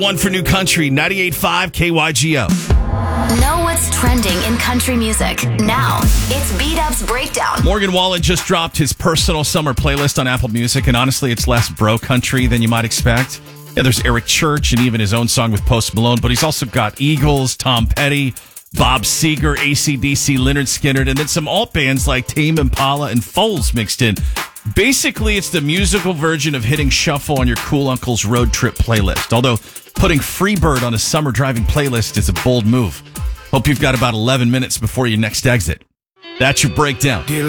One for New Country, 98.5 KYGO. Know what's trending in country music. Now, it's B-Dub's Breakdown. Morgan Wallen just dropped his personal summer playlist on Apple Music, and honestly, it's less bro country than you might expect. Yeah, there's Eric Church and even his own song with Post Malone, but he's also got Eagles, Tom Petty, Bob Seger, AC/DC, Lynyrd Skynyrd, and then some alt bands like Tame Impala and Foles mixed in. Basically, it's the musical version of hitting shuffle on your cool uncle's road trip playlist. Although putting Freebird on a summer driving playlist is a bold move. Hope you've got about 11 minutes before your next exit. That's your breakdown.